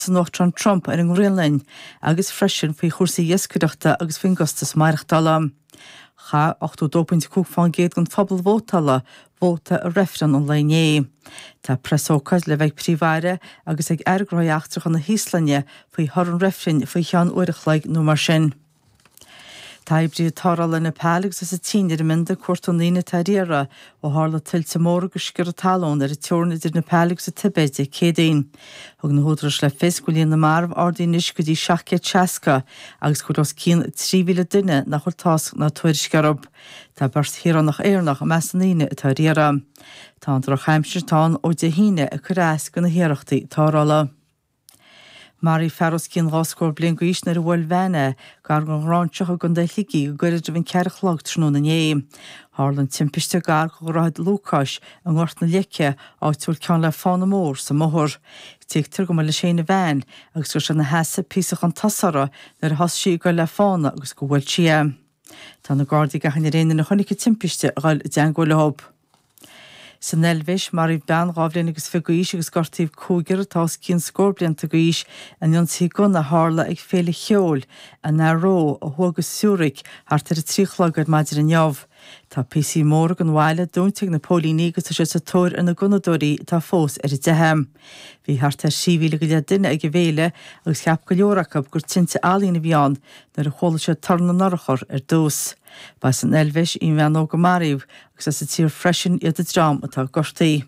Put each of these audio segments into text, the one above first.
San Trump ar an rialainn agus freisin faoi chósaí iascaireachta agus faoin gostas maireachtála. Cha 8.2% gon phobal vótala vóta a referan an lein. Tá presócas le bheith príomhhaire agus ag airgráiachtrach an na híslanne faoi thar an referin faoi cheann uirichlaig nó mar sin. Tá brí tárála na Pálagus is a tíidir minda cuairtónína taríara ó hála tiltte mór go sgur a talón ar a teorna idir na Pálagus a Tibet cédain. Thug na hódras le fiscúlíon na marmh ardínis go dtí 760 agus go os cín 3,000 duine nach chuirtás na tuairiscarab. Tá bars híranach éarnach a mesaníine a taríara. Tá an Hampshire tá ó de híine a churás go na hiarachtaí tárála. Mari Ferros cín ráscór blion go isnar a bhfuil bhena gar go ránseach gon de liigi go gairid a bhín ceirichlacht trúna né. Harlan timpiste gar go ráid Lúcas an gort na leice áitiúil ceann le fána mór sa móthir. Tíigtar go le séna bhein agus gur se na heasa písach an tasara nar has sí go le fána agus go bhfuil si. Tá na gádaí gachain réine na chonig timpiste a gáil deangó le hob. San elvis mar ben rábblin agus figuís agus gortíh cúgur tás cín scóblianta goís an ionsaí gun na hála ag féle cheol a naró a thugus Súric hartar a tríchlagad maidir an neamh. Tá PC mór an bhhaile dúntaigh na pólíní agus sé sa tóir in na gunadóirí tá fós ar i dehem. Bhí hartar 7,000 go le duine ag bhéile agus cheap go leorachab gur tinte álína bhíán nar a chola se tarna narachar ar dús. Ba san elvis í bhean ó go maríomh agus as sa tír freisin iad a drám atá gortaí.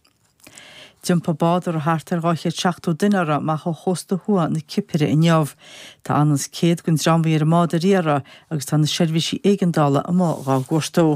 Jumpa bád ar hartar gáiche 7 duinara má cho hósta hua na cipire in neamh. Tá annans céad gon dramhí ar mád a riara agus tá na seirbhísí éigeandála a má gá gúirtó.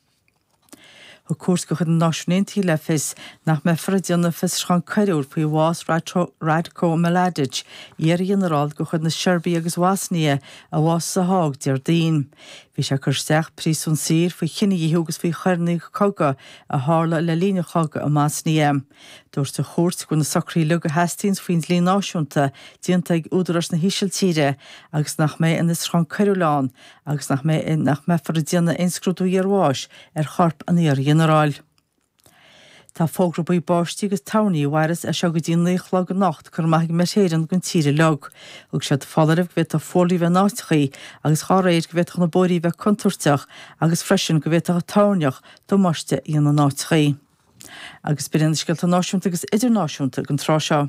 Ho cuas go chud an náisiúntaí le fis nach me fradianna fisrán caiúr faoi bhás Radko Mladic ar generál go chud na Serbí agus Wasnia a bhás sa hág dear daon. Bhí se chur steach prísún sír faoi chinnig thugus faoi chuirnaí coga a hála le líne chaga a Masnia. Dúirt sa chóirt go na sacraí luga Hastings faoin lí náisiúnta díonta ag údaras na híseiltíre agus nach mé in is chan Caroláin agus nach mé fradianna inscrúdú ar bháis ar charp an ar generál. Tá fógra buí báistí agus tánaí bhhairas a seo go dtíon léochlag an nacht chur maith meséan gon tíre leg, ug sé fálarh bheit a fólí bheith náitichaí agus cháréir go bheitach na boirí bheith contúirteach agus freisin go bheitach a táneach do maiste íon na náitichaí. Agus beidirnsceilt náisiúnta agus idirnáisiúnta gon trá seo.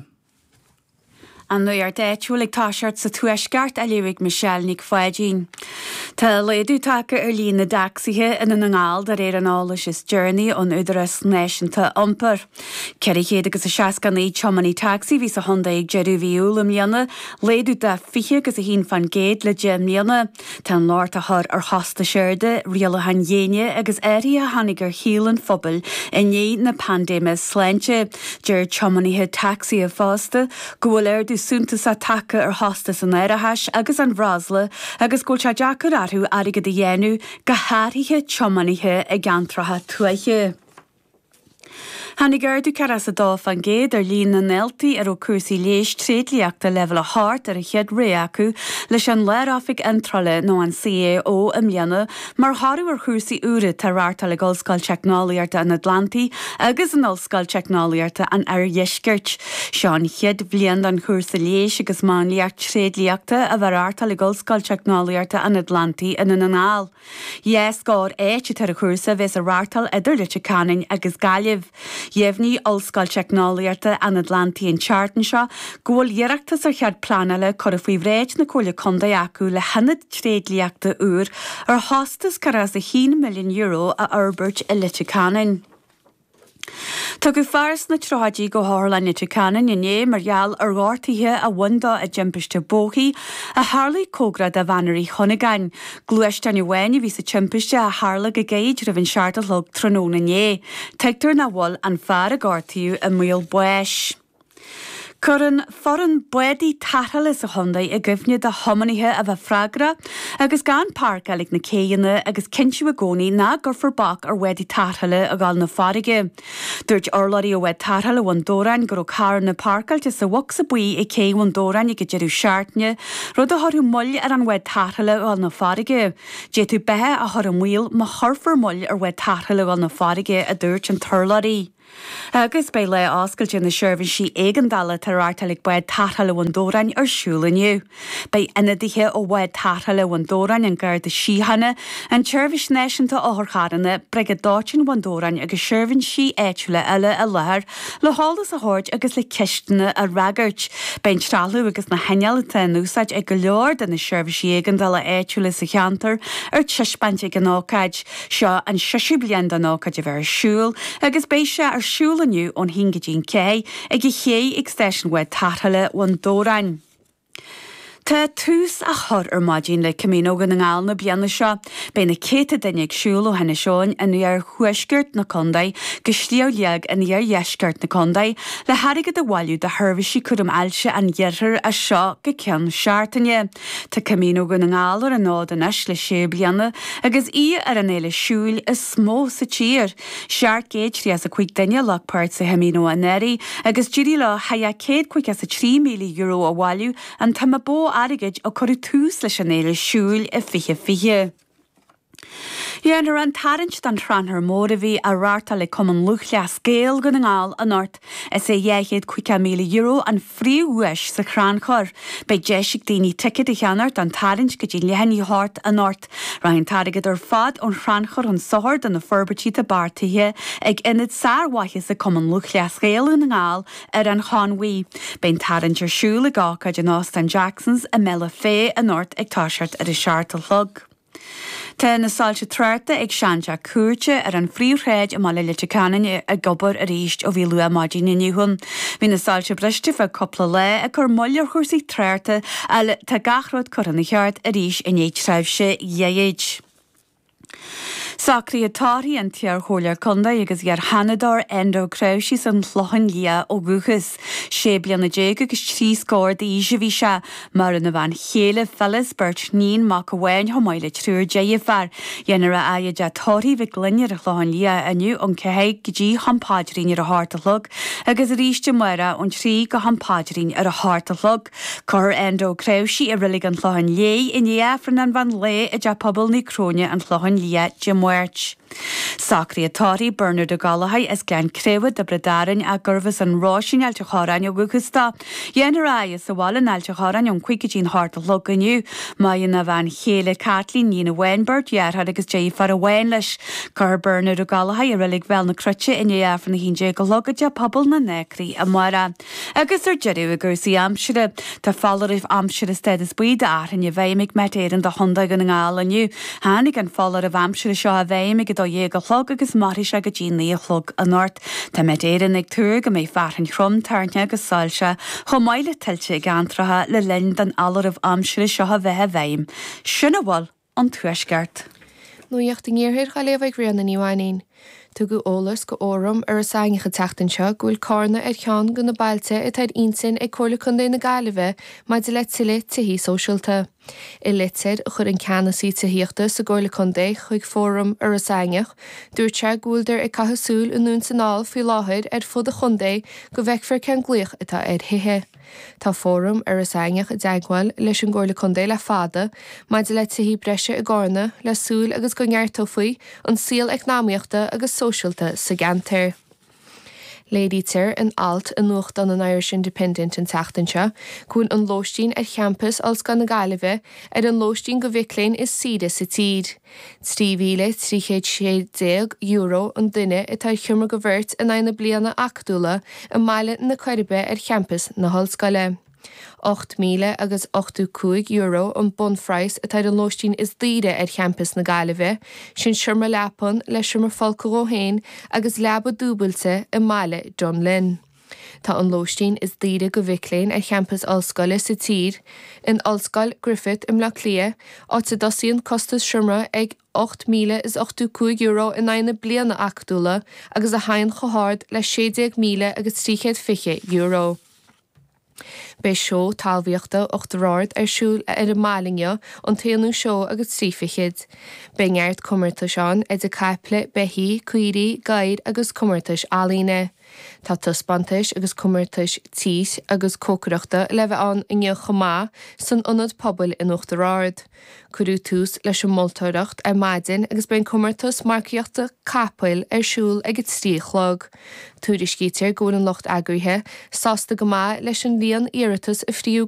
An nuar déitúlaigh táseart sa tuaisceart a léigh Michelle Nic Fáidín. Tá léadú take ar líon na dasaithe ina na ngáil dar éar an álas is Journey an údaras náisiúnta iompar. Ceirichéad agus a 60 Chomany taxi hí sa Honda ag jeú bhíúil am líana, léadú de fiche agus a hín fan géad le gem líana. Tá láir a thar ar hosta seirde, riala han dhéine agus éirí a hanig ar hílan phobal in dhé na pandéime sláinte. Deir Chomanythe taxi a fásta, go bhfuil air súnta sa take ar hosta san éirithais agus an bhrásla agus gúil se deacar arthú aige de dhéanú go háirithe Chomanythe ag gantratha tuaiche. Hannig gardú ceras a dá fan géad ar líon na neltaí ar ó cuasaí léis tréadlaíochta level a hart ar a chead ré acu leis an léireáfik intrale nó an CAO am líana mar háú ar chuasaí úra tar ráirtal ag ollscoil teicnálaíarta an Atlantaí agus an ollscoil teicnálaíarta an ar dheisgirt. Seán chead bblion an chuasa léis agus máinliacht tréadlaíochta a bhar ráirtal ag ollscoil teicnálaíarta an Atlantaí in an ngáil. Yes gár éite tar a chuasa bheits a ráirtal idir lite canin agus gailibh. Jefní ollscoil teicnálaíarta an Atlantaí in Chartan seo ggóil dhearachtas ar chead planala chur a faoi bhréid na cóla conda acu le hanad tréadlaíochta úr ar hostas caras a 1 milliún euro a Albert i lite canin. Tá go fearras na tráidí go hála na tucanan inné margheall ar gáirtaithe a bhaindá a jimpiste bóthaí a hálaí cógrad a bhanarí chonagáin. Gluaistean i bhaine bhí sa timpiste a hála go géid ra bhín seartalog tróna inné. Teictar na bhil an fear a gáirtaíú a mhuiil buis. Curan foran buí tarthal is a Honda a gcuimhne de Chomanythe a bheith freigra agus gan park alig na céanna agus cinntiú a gcónaí ná gur forbach ar wedi tarthaile a gáil na farige. Dúirt orlaí ó wedi tarthaile bhain dórain gur ó cairn na parkailte sa bhhac sa buí i cé bhain dórain i go deireadh seaartne rud a thorú mull ar an wedi tarthaile gáil na farige. Déitú bethe a thor an mhuiil má thorfar mull ar wedi tarthaile gáil na farige a dúirt an turlaí. Agus bei le oscailte na seirbhín sí éigandala tar artaigh buid tathala an dórain ar siúlaniu. Bei inadithe ó bhaid tathala an dórain an ggur de síhanna an seirbhís neisianta áthcharanna bregadáin an dórain agus seirbhín sí éitiúla eile a lethir le hálas a thuirt agus le cisteanna a ragart. Bein stralú agus na heinealta núsáid ag go leor den na seirbhís éigandala éitiúla sa cheantar ar tiispainte an ácaid seo an 6 bliain an ácaid a bhar siúil agus béise ar siúlaniu ón hingadín cé ag i ché ag stéisian bhaid tathala ón dórain. Tá tús a chur ar maidín le cumín gan an gáil na bliana seo, Beina céta daine ag siúil ó hena seoin in ar chuisgurt na condaid go slíoleag in ar dheisgurt na condaid le harigad a bhhailú de thurbhaisí chum ailse an dhearthar a seo go ceann seaartaine. Tá cumín gan an gáil ar an nád an eis le sé bliana agus í ar an éile siúil is smó sa tír. Seart géad trí as a chuig daine lechpáirt sa hemíó an éirí agus dúirí le haia céad chuig as a 3 milliún euro a bhhailú an tá bó airigid ó chuir tús leis an éile siúil a fiche. Dhéanar an tarint an tranthar mór a bhí a ráta le cuman luchla scéal gan an gáil an ort is é dhéhéad 5 milliún euro an phríomhuis sa chrán chur. Bei deisiigh daoine ticket a cheannart an tarint go dtí lehanní hart an ort. Rain tarigad ar fad ón chrán chur an sohar don na forbertí a bartaithe ag inad sáirhaithe sa cuman luchla scéal an gáil ar an cháinhuí. Bein tarint ar siúla gácaid an Austin Jacksons a mela fé an ort ag táisiart ar a seartal lug. Tá na sáilte trarta ag seanja cuairte ar an phríomhréid a mála leite canan a gobar a ríist ó bhí lua maidín inniuhann. Bhí na sáilte breiste fa coppla le a chur mollar chuirsaí trarta a tá gachród chur an cheart a ríis in éid treibhse dhéid. Sacrí atáí an tíar hólar conda agus gur Hanadar Endo Crouchy san chlochan lia ó guchas. Sé bliana déag agus 3 scór de íse bhí se mar in na bhain chéile fellas burt níon mac bhhain thomáile trúr déifar. Dhéanar a aia de táí bh glunne a chlochan lia aniu an cehéig go dtí hampáidrín ar a hátalog agus ríiste muire an 3 go hampáidrín ar a hátalog. Cur Endo Crouchy a rilig an chlochan lé in éafran an bhain lé a de pobl ní cróne an chlochan lia Sacrí atáí Bernard a Galahai is glean créhad de bredarin a gurfas an rásin ailte chárain o guchasta. Dhéanar a sa bhálan ailte chárain an cuiigidín háart a loganiu, mai na bhain chéile Kathleen Nina Weinbert dhearthad agus déifar a bhain leis. Cur Bernard a Galahai a rilig bheal na crutse in éafran na hín go logaide pobl na necrí a mara. Agus ar jeú a gursaí amsire tá fallarh amsire stead is buide áhan a bhéimig met éan de Honda gan an gáil aniu. Hánig an fallar a bhamsire seo a bhéimig do dhé go chlog agus marí se go dtíí a chlog an ort. Tá met éan ag túr go mé farthan chrum tarne agus sáilse chomáile tiltte gantrathe le linn den allarh amsire seo a bheitthe bhéim. Sinna bhil an tuaisceart. Nuíocht in ggéirthir cha léomh ag rianna níháin. Tu go ólas go óram ar a saingecha teachtainse gúil cárna ar cheann go na bailte a taid insin ag cóla chundé na gaiileh maid de le tiile tuhí sóisialta. I litid a chur an ceanasí tuíochta sa ggóla chundé chuig fóram ar a saingech, dúirte gúildir ag cathasúil in nún sanál fí láthid ar fud a chundé go bhheicfar cean gluoch atá ar hithe. Tá fóram ar a saingech a deagháil leis an ggóla chundé le fada, maid de le tuhí breise a gána le súil agus go ngeartófaí an síl eagnáíochta agus sóisialta sa gantar. Lédítir an alt an nuacht an Irish Independent an teachtainse, chun an lóistín ar campus als gan na gaiileh ar an lóistín go bhicléin is siide sa tíd. €3,360 an duine atá chiomar go bhirt in aina bliana acdúla an maile na Coiribe ar campus na Hallscoile. €8,085 an bonfrais atá an lóistín is díre ar campus na Gaiileh, sin siirmar lepan le siirmar Falcaróhéin agus leaba dúbailte i maile John Lynn. Tá an lóistín is díre go bhicléin ar campus Allscoile sa tír, in Allscoil Griffith im le lia, áta dosíonn costas siirmar ag €8,085 in aina bliana acdúla agus a hain chohard le €60,000 agus €350. Bei seo talmhaíochta ochtarráid ar siúil ar an málinge an taanú seo agus trífichiid. Bei ngeart cumarta seán ag a caipla, behí, cuirí, gaid agus cumartais álíne. Tá tuspantais agus cumartais tíos agus cócraachta le bheith an in chomá san ionad pobl in Uachtaráid. Curú tús leis an moltóireacht ar maidin agus ben cumartas marciaachta capáil ar siúl ag tríchlog. Túris cítear gún an locht agrithe, sásta go má leis an líon iiritas a phríú